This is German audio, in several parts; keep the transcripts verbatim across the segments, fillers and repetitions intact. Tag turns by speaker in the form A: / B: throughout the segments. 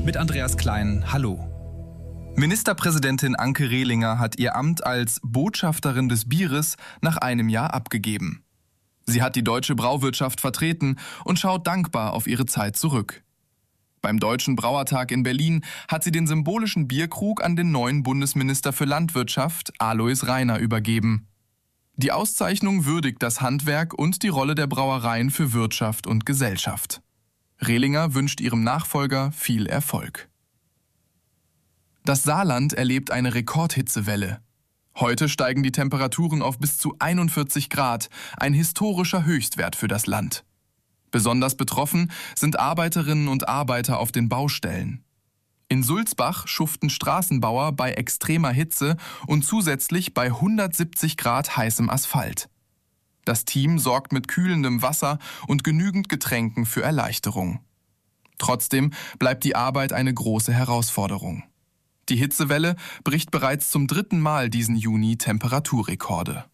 A: Mit Andreas Klein, hallo. Ministerpräsidentin Anke Rehlinger hat ihr Amt als Botschafterin des Bieres nach einem Jahr abgegeben. Sie hat die deutsche Brauwirtschaft vertreten und schaut dankbar auf ihre Zeit zurück. Beim Deutschen Brauertag in Berlin hat sie den symbolischen Bierkrug an den neuen Bundesminister für Landwirtschaft, Alois Rainer, übergeben. Die Auszeichnung würdigt das Handwerk und die Rolle der Brauereien für Wirtschaft und Gesellschaft. Rehlinger wünscht ihrem Nachfolger viel Erfolg. Das Saarland erlebt eine Rekordhitzewelle. Heute steigen die Temperaturen auf bis zu einundvierzig Grad, ein historischer Höchstwert für das Land. Besonders betroffen sind Arbeiterinnen und Arbeiter auf den Baustellen. In Sulzbach schuften Straßenbauer bei extremer Hitze und zusätzlich bei hundertsiebzig Grad heißem Asphalt. Das Team sorgt mit kühlendem Wasser und genügend Getränken für Erleichterung. Trotzdem bleibt die Arbeit eine große Herausforderung. Die Hitzewelle bricht bereits zum dritten Mal diesen Juni Temperaturrekorde.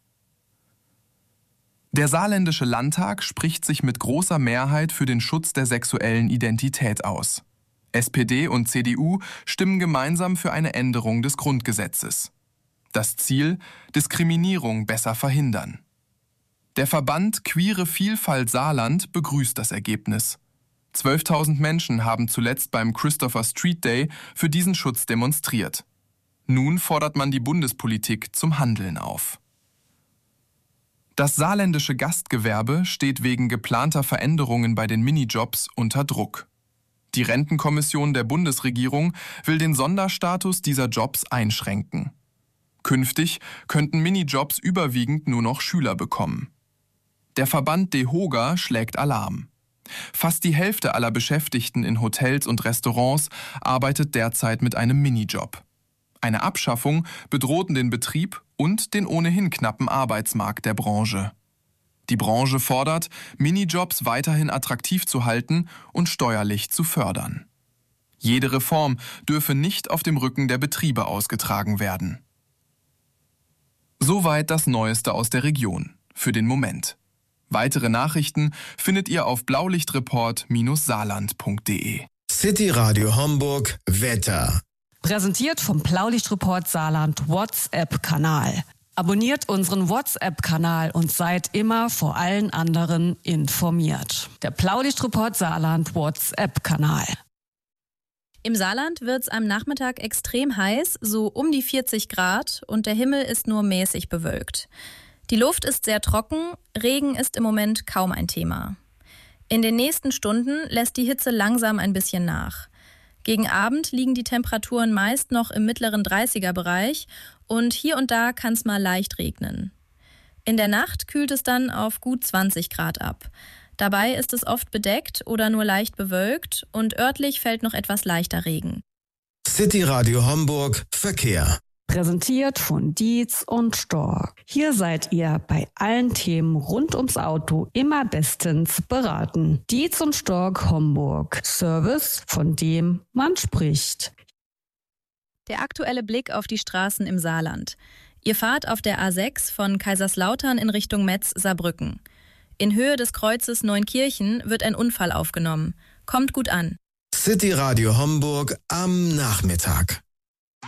A: Der Saarländische Landtag spricht sich mit großer Mehrheit für den Schutz der sexuellen Identität aus. S P D und C D U stimmen gemeinsam für eine Änderung des Grundgesetzes. Das Ziel: Diskriminierung besser verhindern. Der Verband Queere Vielfalt Saarland begrüßt das Ergebnis. zwölftausend Menschen haben zuletzt beim Christopher Street Day für diesen Schutz demonstriert. Nun fordert man die Bundespolitik zum Handeln auf. Das saarländische Gastgewerbe steht wegen geplanter Veränderungen bei den Minijobs unter Druck. Die Rentenkommission der Bundesregierung will den Sonderstatus dieser Jobs einschränken. Künftig könnten Minijobs überwiegend nur noch Schüler bekommen. Der Verband DEHOGA schlägt Alarm. Fast die Hälfte aller Beschäftigten in Hotels und Restaurants arbeitet derzeit mit einem Minijob. Eine Abschaffung bedroht den Betrieb und den ohnehin knappen Arbeitsmarkt der Branche. Die Branche fordert, Minijobs weiterhin attraktiv zu halten und steuerlich zu fördern. Jede Reform dürfe nicht auf dem Rücken der Betriebe ausgetragen werden. Soweit das Neueste aus der Region. Für den Moment. Weitere Nachrichten findet ihr auf blaulichtreport Bindestrich saarland Punkt de.
B: City Radio Homburg Wetter.
C: Präsentiert vom Blaulichtreport Saarland WhatsApp-Kanal. Abonniert unseren WhatsApp-Kanal und seid immer vor allen anderen informiert. Der Blaulichtreport Saarland WhatsApp-Kanal.
D: Im Saarland wird es am Nachmittag extrem heiß, so um die vierzig Grad, und der Himmel ist nur mäßig bewölkt. Die Luft ist sehr trocken, Regen ist im Moment kaum ein Thema. In den nächsten Stunden lässt die Hitze langsam ein bisschen nach. Gegen Abend liegen die Temperaturen meist noch im mittleren dreißiger-Bereich und hier und da kann es mal leicht regnen. In der Nacht kühlt es dann auf gut zwanzig Grad ab. Dabei ist es oft bedeckt oder nur leicht bewölkt und örtlich fällt noch etwas leichter Regen.
B: City Radio Homburg Verkehr.
C: Präsentiert von Dietz und Stork. Hier seid ihr bei allen Themen rund ums Auto immer bestens beraten. Dietz und Stork Homburg. Service, von dem man spricht.
D: Der aktuelle Blick auf die Straßen im Saarland. Ihr fahrt auf der A sechs von Kaiserslautern in Richtung Metz-Saarbrücken. In Höhe des Kreuzes Neunkirchen wird ein Unfall aufgenommen. Kommt gut an.
B: City Radio Homburg am Nachmittag.